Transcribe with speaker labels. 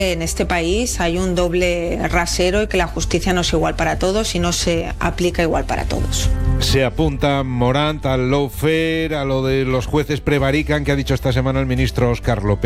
Speaker 1: En este país hay un doble rasero y que la justicia no es igual para todos y no se aplica igual para todos.
Speaker 2: Se apunta Morant al lawfare, a lo de los jueces prevarican que ha dicho esta semana el ministro Óscar López.